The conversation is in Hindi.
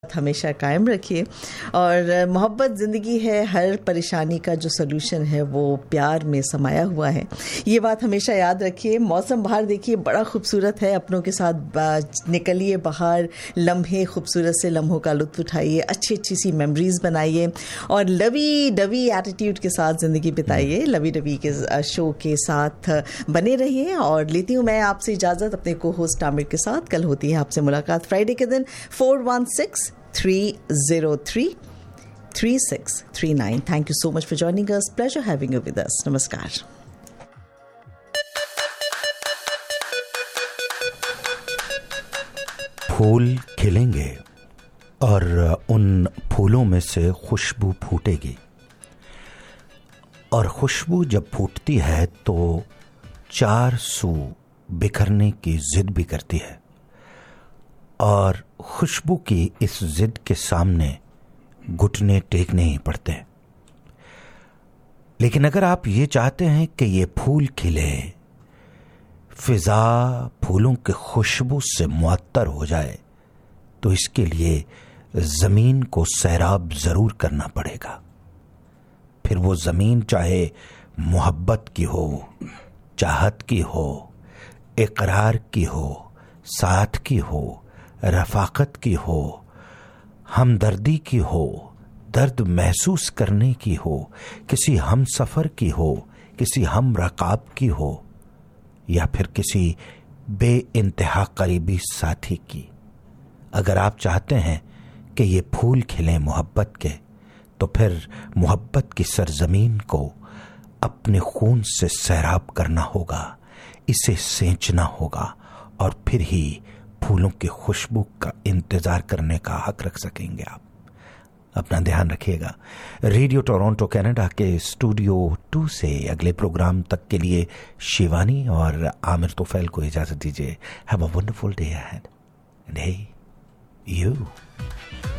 हमेशा कायम रखिए। और मोहब्बत ज़िंदगी है, हर परेशानी का जो सलूशन है वो प्यार में समाया हुआ है, ये बात हमेशा याद रखिए। मौसम बाहर देखिए बड़ा खूबसूरत है, अपनों के साथ निकलिए बाहर, लम्हे खूबसूरत से लम्हों का लुत्फ़ उठाइए, अच्छी अच्छी सी मेमोरीज़ बनाइए और लवी डवी एटीट्यूड के साथ ज़िंदगी बिताइए। लवी डवी के शो के साथ बने रहिए और लेती हूँ मैं आपसे इजाज़त अपने को होस्ट आमिर के साथ। कल होती है आपसे मुलाकात फ्राइडे के दिन 4163033639। Thank you so much for joining us. Pleasure having you with us. Namaskar. फूल खिलेंगे और उन फूलों में से खुशबू फूटेगी, और खुशबू जब फूटती है तो चार सू बिखरने की जिद भी करती है, और खुशबू की इस जिद के सामने घुटने टेकने ही पड़ते हैं। लेकिन अगर आप ये चाहते हैं कि ये फूल खिले, फिजा फूलों की खुशबू से मुअत्तर हो जाए, तो इसके लिए जमीन को सैराब जरूर करना पड़ेगा। फिर वो जमीन चाहे मोहब्बत की हो, चाहत की हो, इकरार की हो, साथ की हो, रफाकत की हो, हमदर्दी की हो, दर्द महसूस करने की हो, किसी हम सफ़र की हो, किसी हम रकाब की हो, या फिर किसी बे इंतहा करीबी साथी की। अगर आप चाहते हैं कि ये फूल खिलें मोहब्बत के, तो फिर मोहब्बत की सरजमीन को अपने खून से सैराब करना होगा, इसे सेंचना होगा, और फिर ही फूलों की खुशबू का इंतजार करने का हक रख सकेंगे आप। अपना ध्यान रखिएगा। रेडियो टोरंटो कनाडा के स्टूडियो 2 से अगले प्रोग्राम तक के लिए शिवानी और आमिर तोफैल को इजाजत दीजिए। Have a wonderful day ahead and hey you.